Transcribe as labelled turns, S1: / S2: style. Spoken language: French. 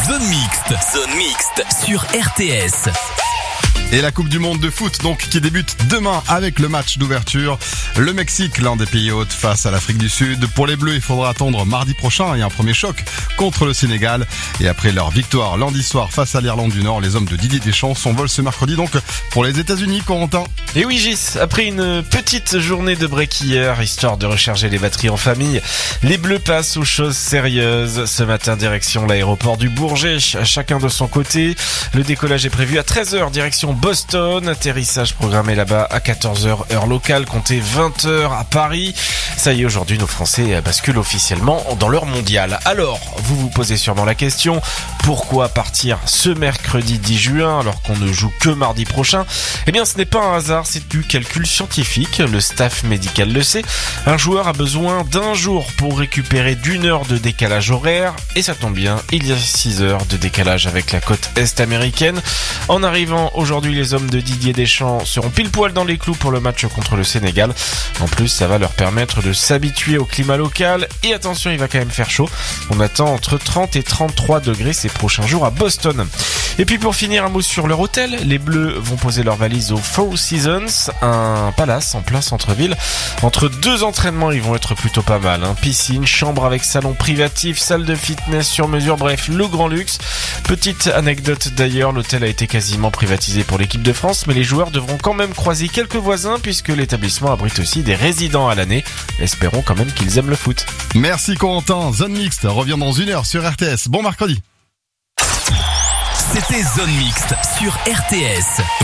S1: Zone mixte sur RTS.
S2: Et la Coupe du Monde de foot donc qui débute demain avec le match d'ouverture. Le Mexique, l'un des pays hôtes face à l'Afrique du Sud. Pour les Bleus, il faudra attendre mardi prochain et un premier choc contre le Sénégal. Et après leur victoire lundi soir face à l'Irlande du Nord, les hommes de Didier Deschamps s'envolent ce mercredi donc pour les États-Unis, Corentin.
S3: Et oui Gis, après une petite journée de break hier, histoire de recharger les batteries en famille, les Bleus passent aux choses sérieuses. Ce matin, direction l'aéroport du Bourget, chacun de son côté. Le décollage est prévu à 13h, direction Boston, atterrissage programmé là-bas à 14h heure locale, comptez 20h à Paris. Ça y est, aujourd'hui nos Français basculent officiellement dans leur mondial. Alors, vous vous posez sûrement la question, pourquoi partir ce mercredi 10 juin alors qu'on ne joue que mardi prochain? Eh bien ce n'est pas un hasard, c'est du calcul scientifique, le staff médical le sait. Un joueur a besoin d'un jour pour récupérer d'1 heure de décalage horaire, et ça tombe bien, il y a 6 heures de décalage avec la côte est américaine. En arrivant aujourd'hui, les hommes de Didier Deschamps seront pile poil dans les clous pour le match contre le Sénégal. En plus, ça va leur permettre de s'habituer au climat local. Et attention, il va quand même faire chaud. On attend entre 30 et 33 degrés ces prochains jours à Boston. Et puis pour finir, un mot sur leur hôtel. Les Bleus vont poser leurs valises au Four Seasons, un palace en plein centre-ville. Entre deux entraînements, ils vont être plutôt pas mal. Piscine, chambre avec salon privatif, salle de fitness sur mesure, bref, le grand luxe. Petite anecdote d'ailleurs, l'hôtel a été quasiment privatisé pour l'équipe de France, mais les joueurs devront quand même croiser quelques voisins puisque l'établissement abrite aussi des résidents à l'année. Espérons quand même qu'ils aiment le foot.
S2: Merci Corentin, Zone Mixte revient dans 1 heure sur RTS. Bon mercredi.
S1: C'était Zone Mixte sur RTS.